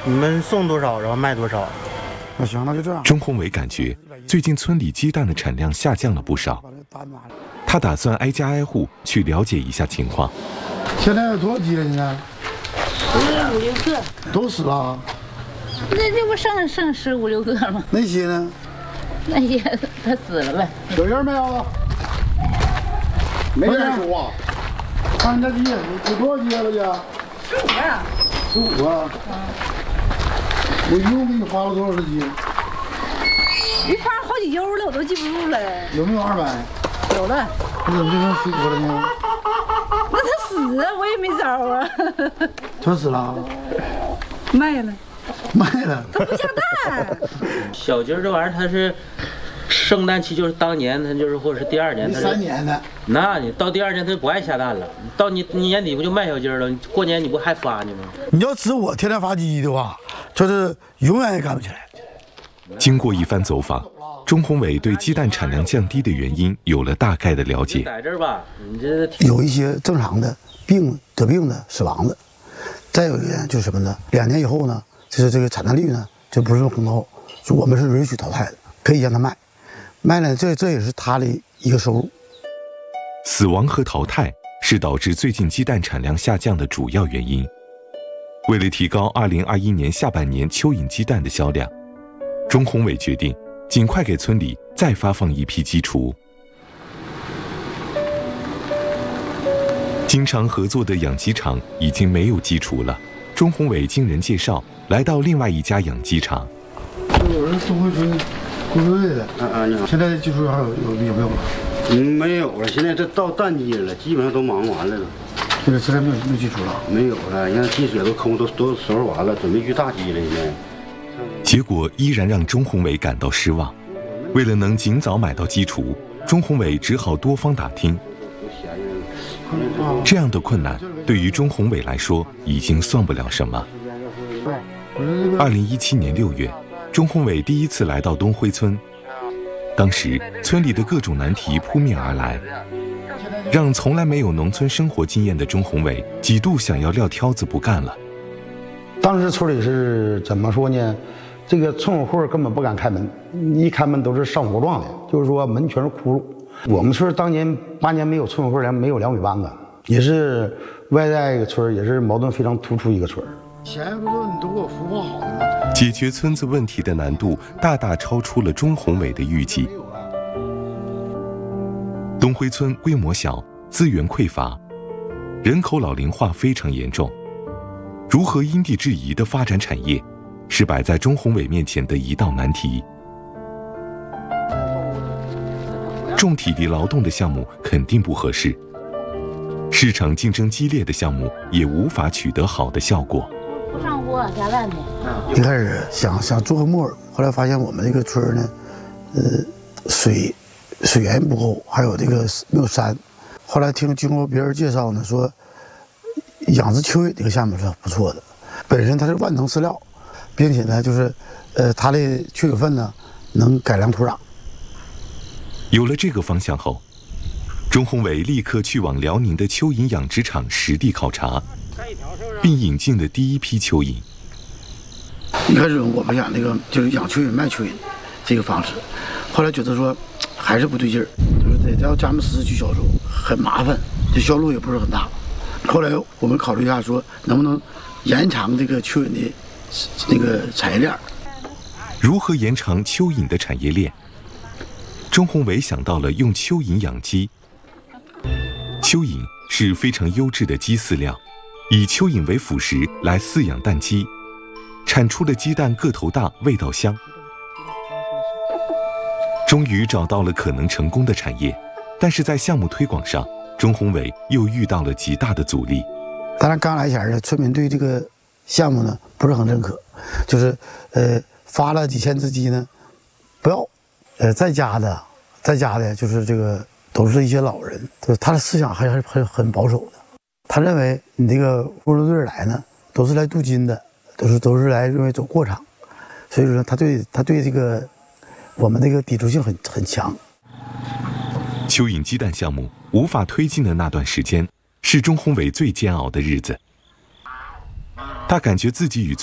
你们送多少，然后卖多少。 那行，那就这样。 钟宏伟感觉最近村里鸡蛋的产量下降了不少，他打算挨家挨户去了解一下情况。 现在有多少鸡了？现在 5、6个， 都死了。 那不剩15、16个了吗？ 那些呢？ 那些他死了呗。 有人没有？没人说啊。看你家鸡有多少鸡了？这15个。15个。我一共给你花了多少只鸡？ 一发好几悠了，我都记不住了。 有没有200？ 有了。 你怎么就成出国了呢？ 那他死啊，我也没招啊。 全死了。 卖了。 卖了。 他不下蛋。 小鸡儿这玩意儿它是生蛋期，就是当年它就是或者是第2年，它是 3年的。 那你到第2年它就不爱下蛋了，到你年底不就卖小鸡儿了？你过年你不还发呢吗？ 你要指我天天发鸡的话，就是永远也干不起来。 经过一番走访，钟宏伟对鸡蛋产量降低的原因有了大概的了解。 在这儿吧，你这有一些正常的得病的、死亡的，再有一个就是什么呢？2年以后呢，就是这个产蛋率呢就不是很高，就我们是允许淘汰的，可以让他卖，卖了这也是他的一个收入。 死亡和淘汰是导致最近鸡蛋产量下降的主要原因。为了提高2021年下半年蚯蚓鸡蛋的销量，钟宏伟决定尽快给村里再发放一批鸡雏。经常合作的养鸡场已经没有鸡雏了，钟宏伟经人介绍来到另外一家养鸡场。 有人送回村归队的。 你好。 现在鸡雏还有没有了？ 没有了，现在这到淡季了，基本上都忙完了。 现在没有鸡雏了。 没有了，你看鸡舍都空，都收拾完了，准备去大鸡了。现在。 结果依然让钟宏伟感到失望。为了能尽早买到鸡雏，钟宏伟只好多方打听。这样的困难对于钟宏伟来说已经算不了什么。2017年6月，钟宏伟第一次来到东辉村，当时村里的各种难题扑面而来，让从来没有农村生活经验的钟宏伟几度想要撂挑子不干了。 当时村里是怎么说呢？这个村委会根本不敢开门，一开门都是上火状的，就是说门全是窟窿。我们村当年8年没有村委会，没有2米班子，也是外在一个村，也是矛盾非常突出一个村。前不说你都给我孵化好了吗？ 解决村子问题的难度大大超出了钟宏伟的预计。东辉村规模小，资源匮乏，人口老龄化非常严重。如何因地制宜地发展产业，是摆在钟宏伟面前的一道难题。重体力劳动的项目肯定不合适，市场竞争激烈的项目也无法取得好的效果。 不上锅加蛋的。 一开始想做个木耳，后来发现我们这个村呢，水源不够，还有这个没有山。后来经过别人介绍呢，说养殖蚯蚓这个项目是不错的，本身它是万能饲料，并且呢就是它的蚯蚓粪呢能改良土壤。 有了这个方向后，钟宏伟立刻去往辽宁的蚯蚓养殖场实地考察，并引进了第一批蚯蚓。 一开始我们养那个就是养蚯蚓卖蚯蚓这个方式，后来觉得说还是不对劲儿，就是得要咱们实施去销售，很麻烦，这销路也不是很大。后来我们考虑一下，说能不能延长这个蚯蚓的那个产业链。 如何延长蚯蚓的产业链？钟宏伟想到了用蚯蚓养鸡。蚯蚓是非常优质的鸡饲料，以蚯蚓为辅食来饲养蛋鸡，产出的鸡蛋个头大，味道香。终于找到了可能成功的产业，但是在项目推广上，钟宏伟又遇到了极大的阻力。 当然刚来前呢，村民对这个项目呢不是很认可，就是发了几千只鸡呢，不要。在家的就是这个都是一些老人，他的思想还是很保守的。他认为你这个务农队来呢，都是来镀金的，都是来认为走过场，所以说他对这个我们这个抵触性很强。 蚯蚓鸡蛋项目无法推进的那段时间，是钟宏伟最煎熬的日子。他感觉自己与